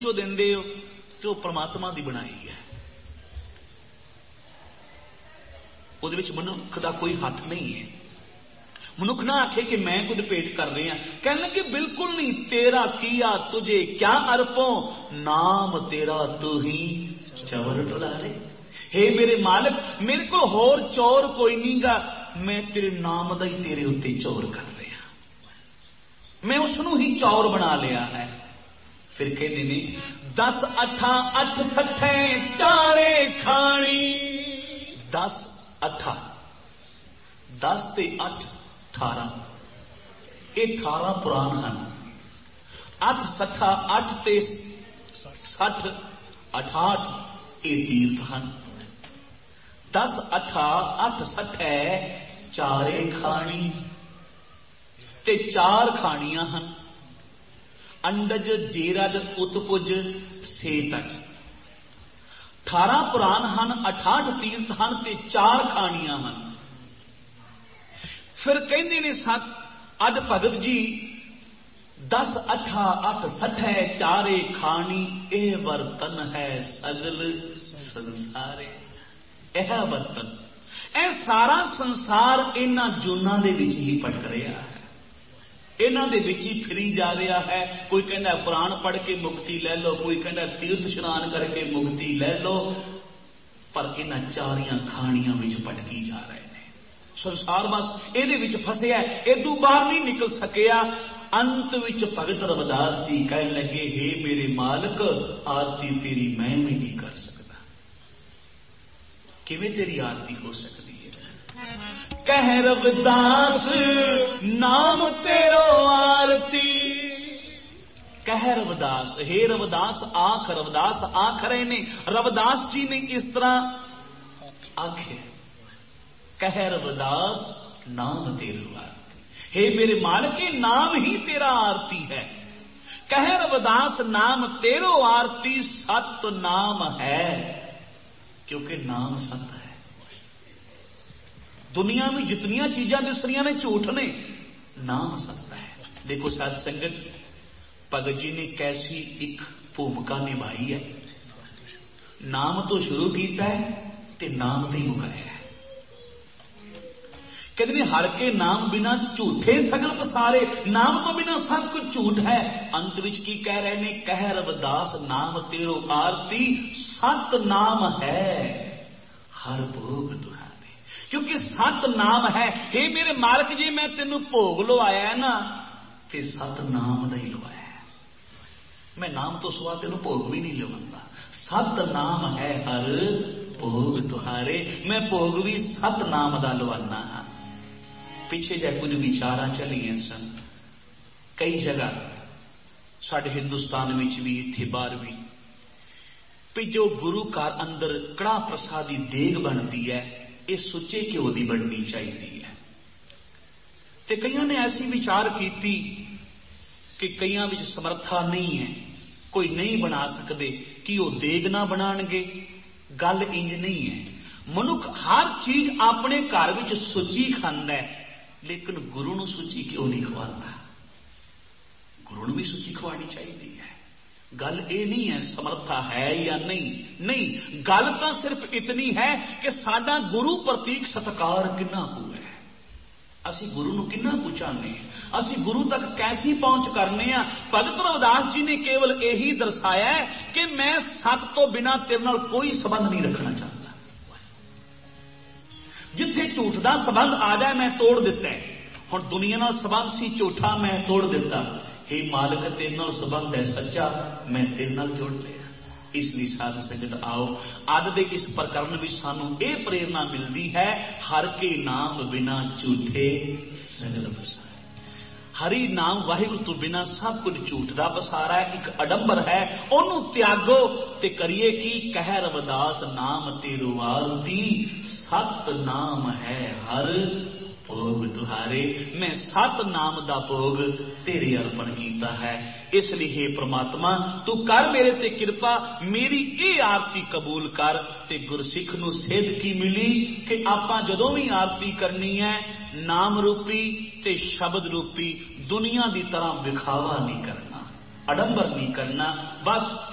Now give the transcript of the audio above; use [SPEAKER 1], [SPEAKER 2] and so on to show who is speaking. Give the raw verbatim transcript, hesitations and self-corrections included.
[SPEAKER 1] जो देंदे हो तो परमात्मा की बनाई है, उहदे विच मनुख का कोई हथ नहीं है। मनुख ना आखे कि मैं कुछ भेंट कर रहा, कह लगे बिल्कुल नहीं, तेरा किया तुझे क्या अर्पों, नाम तेरा तू ही चवर डुलारे। हे मेरे मालिक, मेरे को होर चोर कोई नहीं गा, मैं तेरे नाम का ही तेरे उत्ते चोर कर रहा, मैं उसनू ही चौर बना लिया है। फिर कहते ने दस अठा अठ सठे चारे खानी, दस अठा दस ते अठ अठारह, ये अठारह पुराण हैं। अठ सठा अठ ते सठ अठाठ ये तीर्थ हैं। दस अठा अठ सठे चारे खानी ते चार खानियां हैं, अंडज जेरज उत्पुज सेतज। अठारह पुराण हैं, अठाठ तीर्थ हैं ते चार खानियां हैं। फिर कहते ने सत अज भगत जी दस अठा अठ सठे चारे खानी, यह बर्तन है सगल संसारे। यह बर्तन, यह सारा संसार इन्हां जूनां दे विच ही भटक रहा है, इन्हां दे विच ही फिरी जा रहा है। कोई कहता पुराण पढ़ के मुक्ति ले लो, कोई कहता तीर्थ स्नान करके मुक्ति ले लो, पर इन्हां चारियां खानियां विच भटकी जा रहे हैं। संसार बस ਇਹਦੇ ਵਿੱਚ फसिया, इदू बाहर नहीं निकल सकिया। अंत विच भगत रविदास जी कह लगे, हे मेरे मालिक, आरती तेरी मैं भी नहीं कर सकता। किवें तेरी आरती हो सकती है? कह रविदास नाम तेरो आरती, कह रविदास, हे रविदास आख, रविदास आख रहे ने। रविदास जी ने इस तरह आखे, कह रविदास नाम तेरो आरती, हे मेरे मालिक नाम ही तेरा आरती है। कह रविदास नाम तेरो आरती, सत नाम है, क्योंकि नाम सत है। दुनिया में जितनियां चीजां दिस रही ने झूठ ने, नाम सत है। देखो साध संगत, भगत जी ने कैसी एक भूमिका निभाई है। नाम तो शुरू किया है ते नाम ते मुकाया है। कहते हैं हर के नाम बिना झूठे सगल पसारे, नाम तो बिना सब कुछ झूठ है। अंत विच की कह रहे ने, कह रविदास नाम तेरो आरती, सत नाम है हर भोग तुहारे। क्योंकि सत नाम है। हे मेरे मालिक जी, मैं तेनू भोग लवाया है ना, ते सत नाम दा ही लवाया है। मैं नाम तो सुआ तेनू भोग भी नहीं लवांगा। सत नाम है हर भोग तुहारे, मैं भोग भी सत नाम दा लवाना हाँ। पिछे जै कुछ विचारा चलिए सन, कई जगह साडे हिंदुस्तान विच भी, इत्थे बाहर भी, भी जो गुरु घर अंदर कड़ा प्रसादी देग बनती है, ये सुच्चे घ्यो की बननी चाहिए है। ते कईयां ने ऐसी विचार की कि कईयां विच समर्था नहीं है, कोई नहीं बना सकते, कि वो देग ना बनाणगे। गल इंज नहीं है। मनुख हर चीज अपने घर विच सुची खांदा है, लेकिन गुरु नूं सुची क्यों नहीं खवाता? गुरु नूं भी सुची खवानी चाहिए है। गल ये नहीं है समर्था है या नहीं, नहीं, गल तो सिर्फ इतनी है कि साडा गुरु प्रतीक सत्कार कितना हुआ है, असी गुरु नूं कितना कुछ चाहते हैं, असी गुरु तक कैसी पहुंच करने आ। भगत रविदास जी ने केवल यही दर्शाया है कि मैं सत तो बिना तेरे नाल कोई संबंध नहीं रखना चाहता। जिथे झूठ का संबंध आ जाए मैं तोड़ दिता है। हुण दुनिया नाल संबंध सी झूठा, मैं तोड़ दिता। हे मालिक, तेरे नाल संबंध है सच्चा, मैं तेरे नाल जोड़ लिया। इसलिए साध संगत आओ, अज दे इस प्रकरण में सानू ये प्रेरणा मिलती है, हर के नाम बिना झूठे सगल पसारे। हरि नाम वाहिगुरु तो बिना सब कुछ झूठ का पसारा है, एक अडंबर है। ओनू त्यागो ते करिए की, कह रविदास नाम तेरो आरती, सत नाम है हर भोग तुहारे। मैं सत नाम दा भोग तेरे अर्पण कीता है। इसलिए हे परमात्मा, तू कर मेरे ते कृपा, मेरी ये आरती कबूल कर। ते गुरसिख नूं सेध की मिली कि आपां जदों भी आरती करनी है, नाम रूपी ते शब्द रूपी दुनिया की तरह विखावा नहीं करना, अडंबर नहीं करना। बस